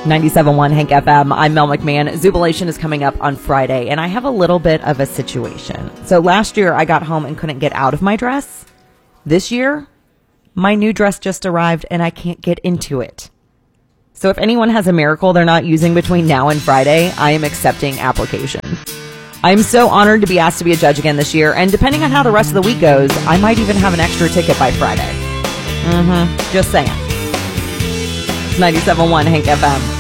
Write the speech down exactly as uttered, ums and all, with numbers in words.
ninety-seven point one Hank F M. I'm Mel McMahon. Zubilation is coming up on Friday, and I have a little bit of a situation. So last year, I got home and couldn't get out of my dress. This year, my new dress just arrived, and I can't get into it. So if anyone has a miracle they're not using between now and Friday, I am accepting applications. I'm so honored to be asked to be a judge again this year, and depending on how the rest of the week goes, I might even have an extra ticket by Friday. Mm-hmm. Just saying. It's ninety-seven point one Hank F M.